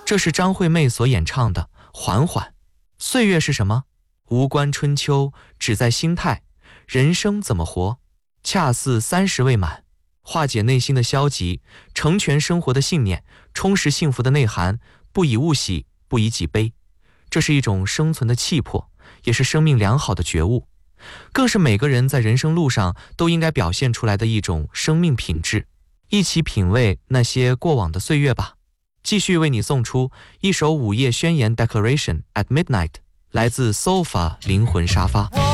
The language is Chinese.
这是张惠妹所演唱的《缓缓》。岁月是什么？无关春秋，只在心态。人生怎么活？恰似30未满。化解内心的消极，成全生活的信念，充实幸福的内涵。不以物喜，不以己悲。这是一种生存的气魄，也是生命良好的觉悟，更是每个人在人生路上都应该表现出来的一种生命品质。一起品味那些过往的岁月吧。继续为你送出一首午夜宣言 Declaration at Midnight， 来自 Sofa 灵魂沙发。